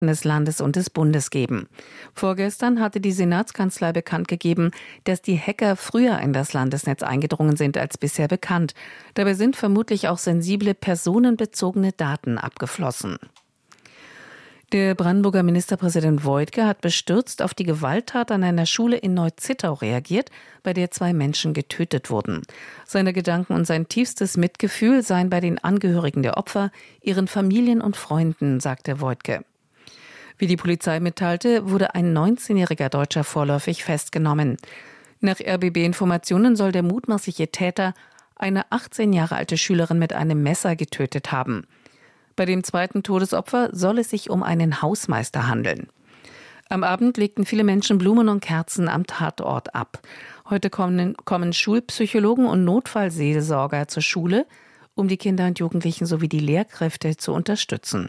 des Landes und des Bundes geben. Vorgestern hatte die Senatskanzlei bekannt gegeben, dass die Hacker früher in das Landesnetz eingedrungen sind als bisher bekannt. Dabei sind vermutlich auch sensible personenbezogene Daten abgeflossen. Der Brandenburger Ministerpräsident Woidke hat bestürzt auf die Gewalttat an einer Schule in Neu-Zittau reagiert, bei der 2 Menschen getötet wurden. Seine Gedanken und sein tiefstes Mitgefühl seien bei den Angehörigen der Opfer, ihren Familien und Freunden, sagte Woidke. Wie die Polizei mitteilte, wurde ein 19-jähriger Deutscher vorläufig festgenommen. Nach RBB-Informationen soll der mutmaßliche Täter eine 18 Jahre alte Schülerin mit einem Messer getötet haben. Bei dem zweiten Todesopfer soll es sich um einen Hausmeister handeln. Am Abend legten viele Menschen Blumen und Kerzen am Tatort ab. Heute kommen Schulpsychologen und Notfallseelsorger zur Schule, um die Kinder und Jugendlichen sowie die Lehrkräfte zu unterstützen.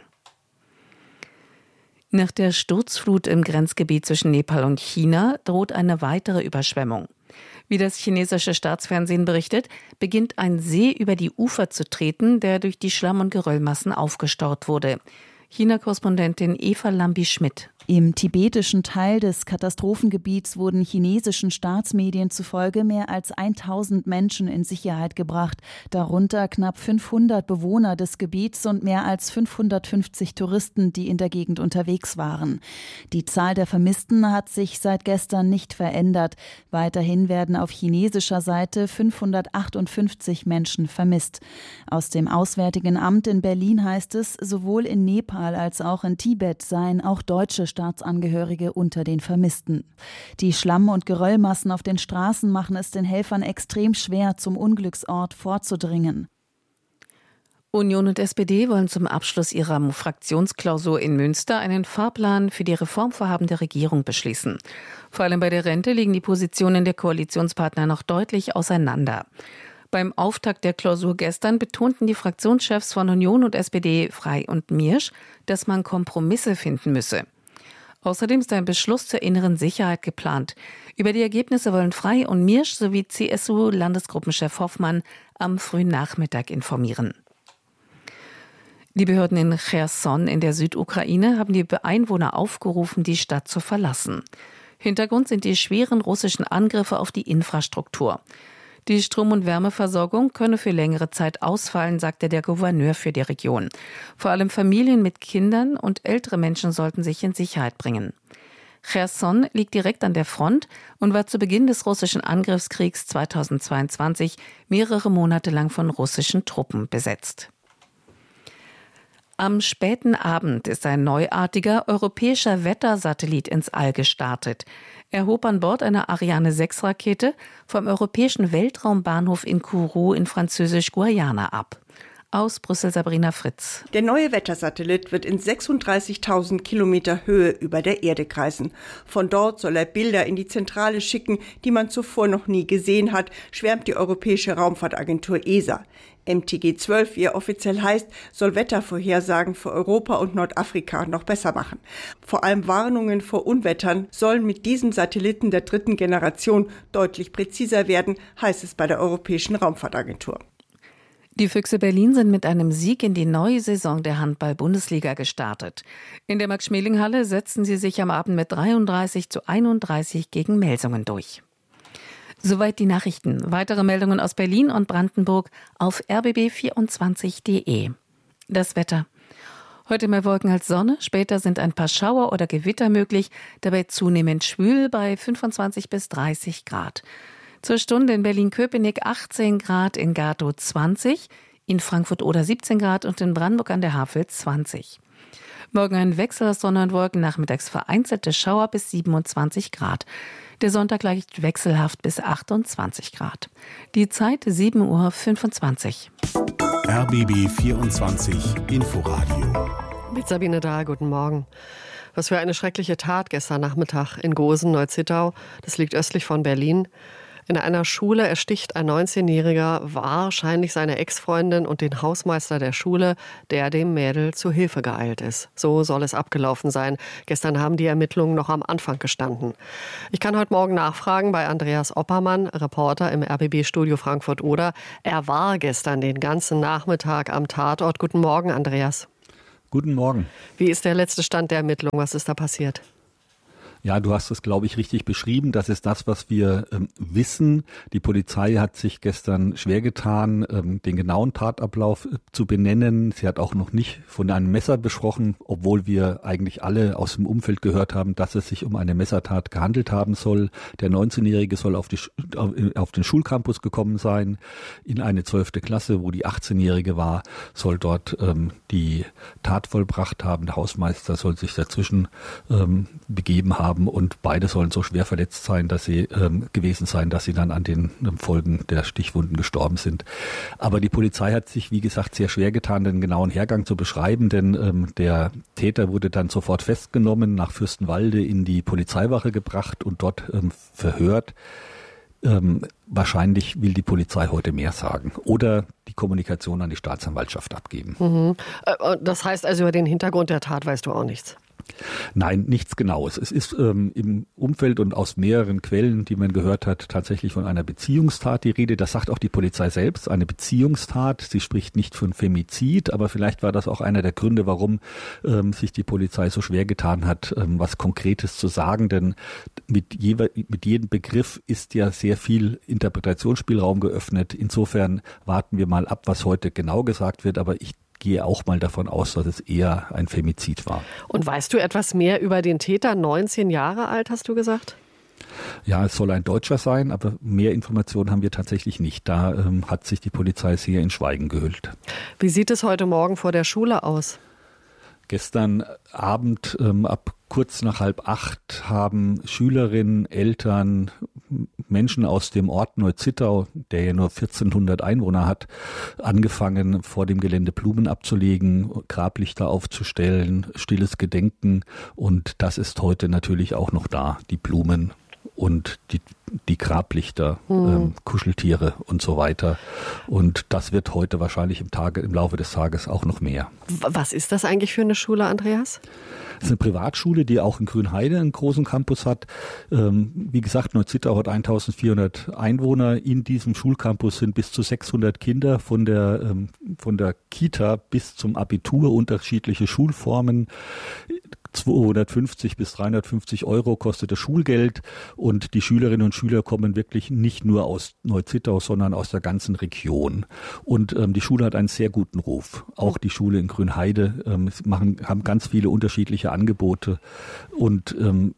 Nach der Sturzflut im Grenzgebiet zwischen Nepal und China droht eine weitere Überschwemmung. Wie das chinesische Staatsfernsehen berichtet, beginnt ein See über die Ufer zu treten, der durch die Schlamm- und Geröllmassen aufgestaut wurde. China-Korrespondentin Eva Lambi-Schmidt. Im tibetischen Teil des Katastrophengebiets wurden chinesischen Staatsmedien zufolge mehr als 1000 Menschen in Sicherheit gebracht, darunter knapp 500 Bewohner des Gebiets und mehr als 550 Touristen, die in der Gegend unterwegs waren. Die Zahl der Vermissten hat sich seit gestern nicht verändert. Weiterhin werden auf chinesischer Seite 558 Menschen vermisst. Aus dem Auswärtigen Amt in Berlin heißt es, sowohl in Nepal als auch in Tibet seien auch deutsche Staatsangehörige unter den Vermissten. Die Schlamm- und Geröllmassen auf den Straßen machen es den Helfern extrem schwer, zum Unglücksort vorzudringen. Union und SPD wollen zum Abschluss ihrer Fraktionsklausur in Münster einen Fahrplan für die Reformvorhaben der Regierung beschließen. Vor allem bei der Rente liegen die Positionen der Koalitionspartner noch deutlich auseinander. Beim Auftakt der Klausur gestern betonten die Fraktionschefs von Union und SPD, Frei und Miersch, dass man Kompromisse finden müsse. Außerdem ist ein Beschluss zur inneren Sicherheit geplant. Über die Ergebnisse wollen Frei und Miersch sowie CSU-Landesgruppenchef Hoffmann am frühen Nachmittag informieren. Die Behörden in Cherson in der Südukraine haben die Einwohner aufgerufen, die Stadt zu verlassen. Hintergrund sind die schweren russischen Angriffe auf die Infrastruktur. Die Strom- und Wärmeversorgung könne für längere Zeit ausfallen, sagte der Gouverneur für die Region. Vor allem Familien mit Kindern und ältere Menschen sollten sich in Sicherheit bringen. Cherson liegt direkt an der Front und war zu Beginn des russischen Angriffskriegs 2022 mehrere Monate lang von russischen Truppen besetzt. Am späten Abend ist ein neuartiger europäischer Wettersatellit ins All gestartet. Er hob an Bord einer Ariane-6-Rakete vom europäischen Weltraumbahnhof in Kourou in Französisch-Guayana ab. Aus Brüssel Sabrina Fritz. Der neue Wettersatellit wird in 36.000 Kilometer Höhe über der Erde kreisen. Von dort soll er Bilder in die Zentrale schicken, die man zuvor noch nie gesehen hat, schwärmt die Europäische Raumfahrtagentur ESA. MTG-12, wie er offiziell heißt, soll Wettervorhersagen für Europa und Nordafrika noch besser machen. Vor allem Warnungen vor Unwettern sollen mit diesem Satelliten der 3. Generation deutlich präziser werden, heißt es bei der Europäischen Raumfahrtagentur. Die Füchse Berlin sind mit einem Sieg in die neue Saison der Handball-Bundesliga gestartet. In der Max-Schmeling-Halle setzten sie sich am Abend mit 33:31 gegen Melsungen durch. Soweit die Nachrichten. Weitere Meldungen aus Berlin und Brandenburg auf rbb24.de. Das Wetter. Heute mehr Wolken als Sonne, später sind ein paar Schauer oder Gewitter möglich, dabei zunehmend schwül bei 25 bis 30 Grad. Zur Stunde in Berlin-Köpenick 18 Grad, in Gatow 20, in Frankfurt-Oder 17 Grad und in Brandenburg an der Havel 20. Morgen ein Wechsel aus Sonne und Wolken, nachmittags vereinzelte Schauer bis 27 Grad. Der Sonntag leicht wechselhaft bis 28 Grad. Die Zeit 7:25 Uhr. RBB 24 Inforadio. Mit Sabine Dahl, guten Morgen. Was für eine schreckliche Tat gestern Nachmittag in Gosen, Neu-Zittau. Das liegt östlich von Berlin. In einer Schule ersticht ein 19-Jähriger wahrscheinlich seine Ex-Freundin und den Hausmeister der Schule, der dem Mädel zu Hilfe geeilt ist. So soll es abgelaufen sein. Gestern haben die Ermittlungen noch am Anfang gestanden. Ich kann heute Morgen nachfragen bei Andreas Oppermann, Reporter im RBB-Studio Frankfurt-Oder. Er war gestern den ganzen Nachmittag am Tatort. Guten Morgen, Andreas. Guten Morgen. Wie ist der letzte Stand der Ermittlung? Was ist da passiert? Ja, du hast es, glaube ich, richtig beschrieben. Das ist das, was wir wissen. Die Polizei hat sich gestern schwer getan, den genauen Tatablauf zu benennen. Sie hat auch noch nicht von einem Messer besprochen, obwohl wir eigentlich alle aus dem Umfeld gehört haben, dass es sich um eine Messertat gehandelt haben soll. Der 19-Jährige soll auf den Schulcampus gekommen sein, in eine 12. Klasse, wo die 18-Jährige war, soll dort die Tat vollbracht haben. Der Hausmeister soll sich dazwischen begeben haben. Und beide sollen so schwer verletzt sein, dass sie gewesen sein, dass sie dann an den Folgen der Stichwunden gestorben sind. Aber die Polizei hat sich, wie gesagt, sehr schwer getan, den genauen Hergang zu beschreiben, denn der Täter wurde dann sofort festgenommen, nach Fürstenwalde in die Polizeiwache gebracht und dort verhört. Wahrscheinlich will die Polizei heute mehr sagen oder die Kommunikation an die Staatsanwaltschaft abgeben. Mhm. Das heißt also, über den Hintergrund der Tat weißt du auch nichts? Nein, nichts Genaues. Es ist im Umfeld und aus mehreren Quellen, die man gehört hat, tatsächlich von einer Beziehungstat die Rede. Das sagt auch die Polizei selbst, eine Beziehungstat. Sie spricht nicht von Femizid, aber vielleicht war das auch einer der Gründe, warum sich die Polizei so schwer getan hat, was Konkretes zu sagen. Denn mit jedem Begriff ist ja sehr viel Interpretationsspielraum geöffnet. Insofern warten wir mal ab, was heute genau gesagt wird. Aber ich gehe auch mal davon aus, dass es eher ein Femizid war. Und weißt du etwas mehr über den Täter? 19 Jahre alt, hast du gesagt? Ja, es soll ein Deutscher sein, aber mehr Informationen haben wir tatsächlich nicht. Da hat sich die Polizei sehr in Schweigen gehüllt. Wie sieht es heute Morgen vor der Schule aus? Gestern Abend ab kurz nach 7:30 haben Schülerinnen, Eltern, Menschen aus dem Ort Neu-Zittau, der ja nur 1400 Einwohner hat, angefangen, vor dem Gelände Blumen abzulegen, Grablichter aufzustellen, stilles Gedenken. Und das ist heute natürlich auch noch da, die Blumen und die Grablichter, Kuscheltiere und so weiter. Und das wird heute wahrscheinlich im Laufe des Tages auch noch mehr. Was ist das eigentlich für eine Schule, Andreas? Das ist eine Privatschule, die auch in Grünheide einen großen Campus hat. Wie gesagt, Neu-Zittau hat 1400 Einwohner. In diesem Schulcampus sind bis zu 600 Kinder von der Kita bis zum Abitur, unterschiedliche Schulformen. 250 bis 350 Euro kostet das Schulgeld und die Schülerinnen und Schüler kommen wirklich nicht nur aus Neu-Zittau, sondern aus der ganzen Region. Und die Schule hat einen sehr guten Ruf. Auch die Schule in Grünheide haben ganz viele unterschiedliche Angebote und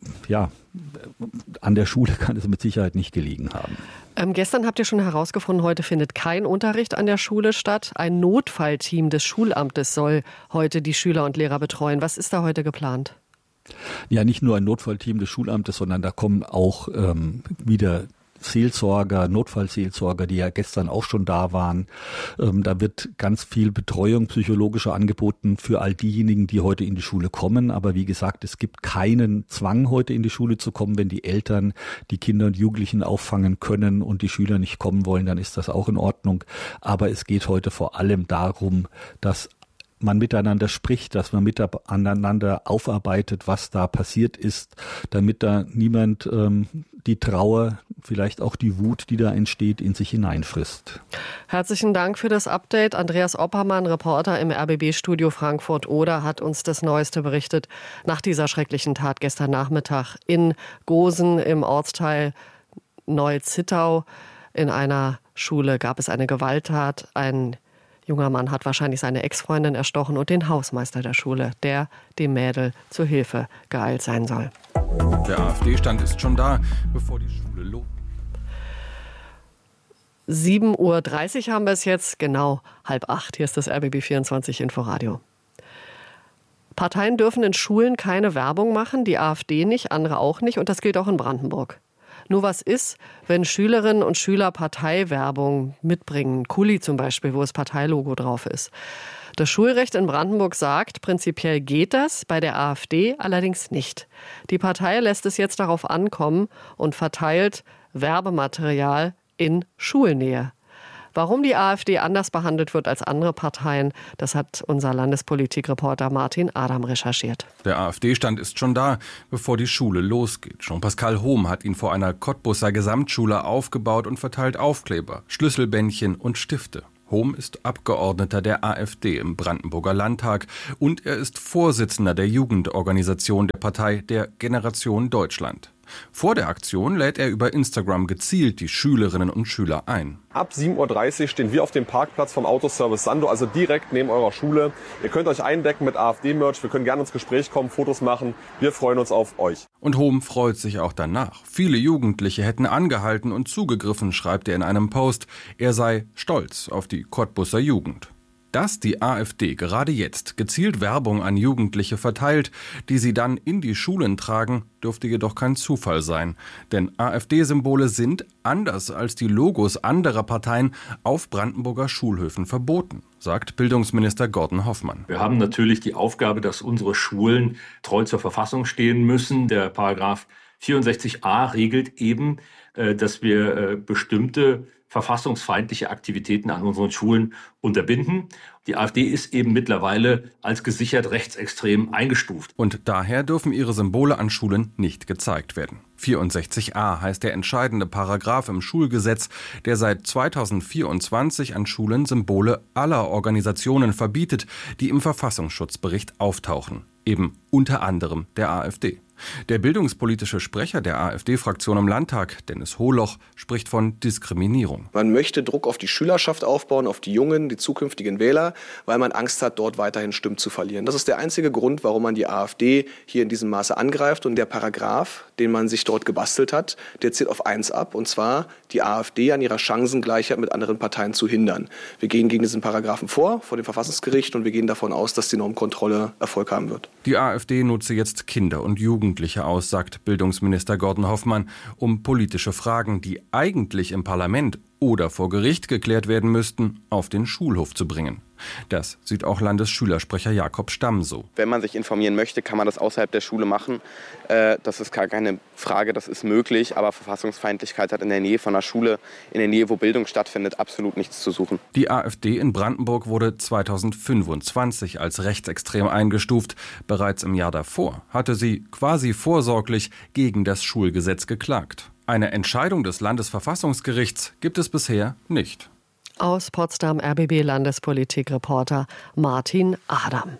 an der Schule kann es mit Sicherheit nicht gelegen haben. Gestern habt ihr schon herausgefunden, heute findet kein Unterricht an der Schule statt. Ein Notfallteam des Schulamtes soll heute die Schüler und Lehrer betreuen. Was ist da heute geplant? Ja, nicht nur ein Notfallteam des Schulamtes, sondern da kommen auch wieder Seelsorger, Notfallseelsorger, die ja gestern auch schon da waren. Da wird ganz viel Betreuung psychologischer angeboten für all diejenigen, die heute in die Schule kommen. Aber wie gesagt, es gibt keinen Zwang, heute in die Schule zu kommen. Wenn die Eltern die Kinder und Jugendlichen auffangen können und die Schüler nicht kommen wollen, dann ist das auch in Ordnung. Aber es geht heute vor allem darum, dass man miteinander spricht, dass man miteinander aufarbeitet, was da passiert ist, damit da niemand die Trauer, vielleicht auch die Wut, die da entsteht, in sich hineinfrisst. Herzlichen Dank für das Update. Andreas Oppermann, Reporter im RBB-Studio Frankfurt-Oder, hat uns das Neueste berichtet nach dieser schrecklichen Tat gestern Nachmittag in Gosen im Ortsteil Neu-Zittau. In einer Schule gab es eine Gewalttat. Ein junger Mann hat wahrscheinlich seine Ex-Freundin erstochen und den Hausmeister der Schule, der dem Mädel zu Hilfe geeilt sein soll. Der AfD-Stand ist schon da, bevor die Schule losgeht. 7:30 Uhr haben wir es jetzt, genau 7:30. Hier ist das RBB 24 Inforadio. Parteien dürfen in Schulen keine Werbung machen, die AfD nicht, andere auch nicht, und das gilt auch in Brandenburg. Nur was ist, wenn Schülerinnen und Schüler Parteiwerbung mitbringen? Kuli zum Beispiel, wo das Parteilogo drauf ist. Das Schulrecht in Brandenburg sagt, prinzipiell geht das, bei der AfD allerdings nicht. Die Partei lässt es jetzt darauf ankommen und verteilt Werbematerial in Schulnähe. Warum die AfD anders behandelt wird als andere Parteien, das hat unser Landespolitikreporter Martin Adam recherchiert. Der AfD-Stand ist schon da, bevor die Schule losgeht. Jean-Pascal Hohm hat ihn vor einer Cottbuser Gesamtschule aufgebaut und verteilt Aufkleber, Schlüsselbändchen und Stifte. Hohm ist Abgeordneter der AfD im Brandenburger Landtag und er ist Vorsitzender der Jugendorganisation der Partei der Generation Deutschland. Vor der Aktion lädt er über Instagram gezielt die Schülerinnen und Schüler ein. Ab 7.30 Uhr stehen wir auf dem Parkplatz vom Autoservice Sando, also direkt neben eurer Schule. Ihr könnt euch eindecken mit AfD-Merch, wir können gerne ins Gespräch kommen, Fotos machen. Wir freuen uns auf euch. Und Hohm freut sich auch danach. Viele Jugendliche hätten angehalten und zugegriffen, schreibt er in einem Post. Er sei stolz auf die Cottbuser Jugend. Dass die AfD gerade jetzt gezielt Werbung an Jugendliche verteilt, die sie dann in die Schulen tragen, dürfte jedoch kein Zufall sein. Denn AfD-Symbole sind, anders als die Logos anderer Parteien, auf Brandenburger Schulhöfen verboten, sagt Bildungsminister Gordon Hoffmann. Wir haben natürlich die Aufgabe, dass unsere Schulen treu zur Verfassung stehen müssen. Der Paragraph 64a regelt eben, dass wir bestimmte verfassungsfeindliche Aktivitäten an unseren Schulen unterbinden. Die AfD ist eben mittlerweile als gesichert rechtsextrem eingestuft. Und daher dürfen ihre Symbole an Schulen nicht gezeigt werden. 64a heißt der entscheidende Paragraph im Schulgesetz, der seit 2024 an Schulen Symbole aller Organisationen verbietet, die im Verfassungsschutzbericht auftauchen. Eben unter anderem der AfD. Der bildungspolitische Sprecher der AfD-Fraktion im Landtag, Dennis Hohloch, spricht von Diskriminierung. Man möchte Druck auf die Schülerschaft aufbauen, auf die Jungen, die zukünftigen Wähler, weil man Angst hat, dort weiterhin Stimmen zu verlieren. Das ist der einzige Grund, warum man die AfD hier in diesem Maße angreift. Und der Paragraph, den man sich dort gebastelt hat, der zielt auf eins ab, und zwar die AfD an ihrer Chancengleichheit mit anderen Parteien zu hindern. Wir gehen gegen diesen Paragraphen vor dem Verfassungsgericht, und wir gehen davon aus, dass die Normkontrolle Erfolg haben wird. Die AfD nutze jetzt Kinder und Jugendliche aus, sagt Bildungsminister Gordon Hoffmann, um politische Fragen, die eigentlich im Parlament oder vor Gericht geklärt werden müssten, auf den Schulhof zu bringen. Das sieht auch Landesschülersprecher Jakob Stamm so. Wenn man sich informieren möchte, kann man das außerhalb der Schule machen. Das ist gar keine Frage, das ist möglich. Aber Verfassungsfeindlichkeit hat in der Nähe von der Schule, in der Nähe, wo Bildung stattfindet, absolut nichts zu suchen. Die AfD in Brandenburg wurde 2025 als rechtsextrem eingestuft. Bereits im Jahr davor hatte sie quasi vorsorglich gegen das Schulgesetz geklagt. Eine Entscheidung des Landesverfassungsgerichts gibt es bisher nicht. Aus Potsdam RBB-Landespolitik-Reporter Martin Adam.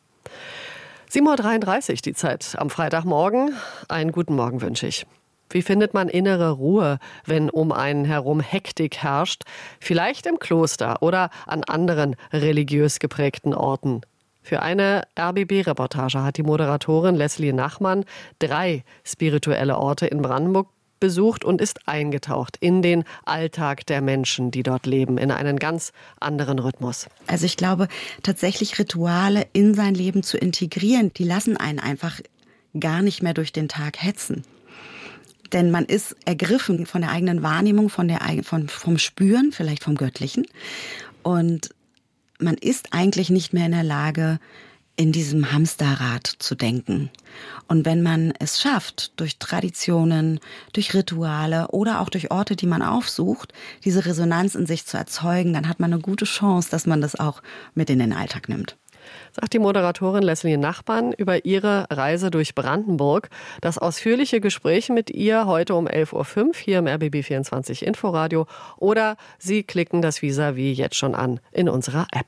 7.33 Uhr die Zeit am Freitagmorgen. Einen guten Morgen wünsche ich. Wie findet man innere Ruhe, wenn um einen herum Hektik herrscht? Vielleicht im Kloster oder an anderen religiös geprägten Orten. Für eine RBB-Reportage hat die Moderatorin Leslie Nachmann 3 spirituelle Orte in Brandenburg besucht und ist eingetaucht in den Alltag der Menschen, die dort leben, in einen ganz anderen Rhythmus. Also ich glaube, tatsächlich Rituale in sein Leben zu integrieren, die lassen einen einfach gar nicht mehr durch den Tag hetzen. Denn man ist ergriffen von der eigenen Wahrnehmung, vom Spüren, vielleicht vom Göttlichen. Und man ist eigentlich nicht mehr in der Lage, in diesem Hamsterrad zu denken. Und wenn man es schafft, durch Traditionen, durch Rituale oder auch durch Orte, die man aufsucht, diese Resonanz in sich zu erzeugen, dann hat man eine gute Chance, dass man das auch mit in den Alltag nimmt. Sagt die Moderatorin Leslie Nachbarn über ihre Reise durch Brandenburg. Das ausführliche Gespräch mit ihr heute um 11.05 Uhr hier im RBB24 Inforadio. Oder Sie klicken das Vis-a-vis jetzt schon an in unserer App.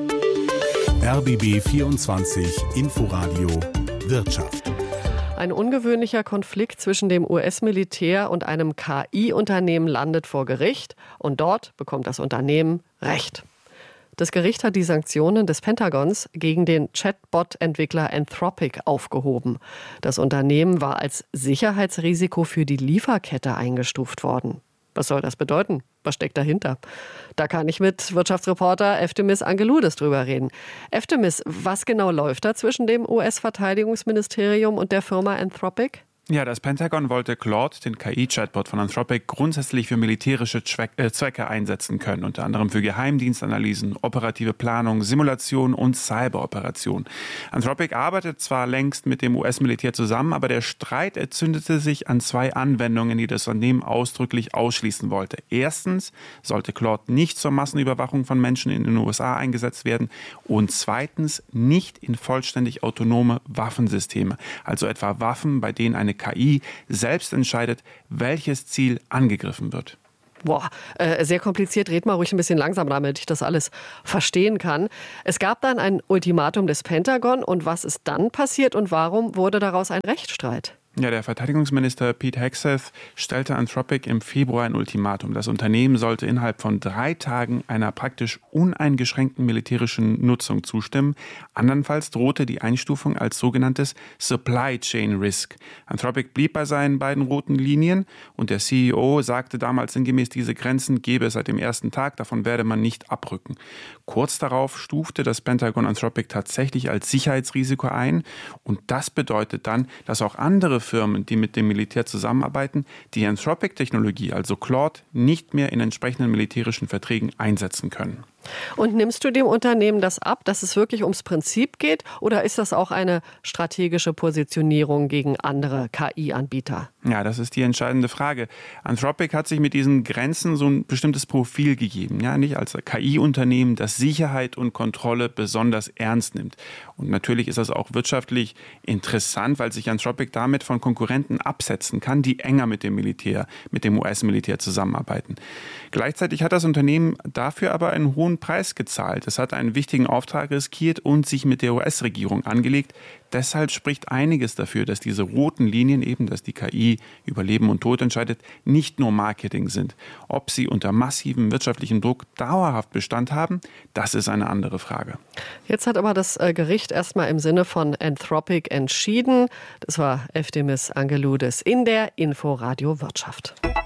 RBB 24 Inforadio Wirtschaft. Ein ungewöhnlicher Konflikt zwischen dem US-Militär und einem KI-Unternehmen landet vor Gericht und dort bekommt das Unternehmen Recht. Das Gericht hat die Sanktionen des Pentagons gegen den Chatbot-Entwickler Anthropic aufgehoben. Das Unternehmen war als Sicherheitsrisiko für die Lieferkette eingestuft worden. Was soll das bedeuten? Was steckt dahinter? Da kann ich mit Wirtschaftsreporter Eftemis Angeloudes drüber reden. Eftemis, was genau läuft da zwischen dem US-Verteidigungsministerium und der Firma Anthropic? Ja, das Pentagon wollte Claude, den KI-Chatbot von Anthropic, grundsätzlich für militärische Zwecke einsetzen können, unter anderem für Geheimdienstanalysen, operative Planung, Simulation und Cyberoperationen. Anthropic arbeitet zwar längst mit dem US-Militär zusammen, aber der Streit entzündete sich an 2 Anwendungen, die das Unternehmen ausdrücklich ausschließen wollte. Erstens sollte Claude nicht zur Massenüberwachung von Menschen in den USA eingesetzt werden und zweitens nicht in vollständig autonome Waffensysteme, also etwa Waffen, bei denen eine KI selbst entscheidet, welches Ziel angegriffen wird. Sehr kompliziert. Red mal ruhig ein bisschen langsam, damit ich das alles verstehen kann. Es gab dann ein Ultimatum des Pentagon. Und was ist dann passiert und warum wurde daraus ein Rechtsstreit? Ja, der Verteidigungsminister Pete Hegseth stellte Anthropic im Februar ein Ultimatum. Das Unternehmen sollte innerhalb von 3 Tagen einer praktisch uneingeschränkten militärischen Nutzung zustimmen. Andernfalls drohte die Einstufung als sogenanntes Supply Chain Risk. Anthropic blieb bei seinen beiden roten Linien und der CEO sagte damals sinngemäß, diese Grenzen gäbe es seit dem ersten Tag, davon werde man nicht abrücken. Kurz darauf stufte das Pentagon Anthropic tatsächlich als Sicherheitsrisiko ein und das bedeutet dann, dass auch andere Firmen, die mit dem Militär zusammenarbeiten, die Anthropic-Technologie, also Claude, nicht mehr in entsprechenden militärischen Verträgen einsetzen können. Und nimmst du dem Unternehmen das ab, dass es wirklich ums Prinzip geht, oder ist das auch eine strategische Positionierung gegen andere KI-Anbieter? Ja, das ist die entscheidende Frage. Anthropic hat sich mit diesen Grenzen so ein bestimmtes Profil gegeben. Ja, nicht als KI-Unternehmen, das Sicherheit und Kontrolle besonders ernst nimmt. Und natürlich ist das auch wirtschaftlich interessant, weil sich Anthropic damit von Konkurrenten absetzen kann, die enger mit dem Militär, mit dem US-Militär zusammenarbeiten. Gleichzeitig hat das Unternehmen dafür aber einen hohen Preis gezahlt. Es hat einen wichtigen Auftrag riskiert und sich mit der US-Regierung angelegt. Deshalb spricht einiges dafür, dass diese roten Linien, eben dass die KI über Leben und Tod entscheidet, nicht nur Marketing sind. Ob sie unter massivem wirtschaftlichem Druck dauerhaft Bestand haben, das ist eine andere Frage. Jetzt hat aber das Gericht erstmal im Sinne von Anthropic entschieden. Das war Eftimis Angeloudes in der Inforadio Wirtschaft.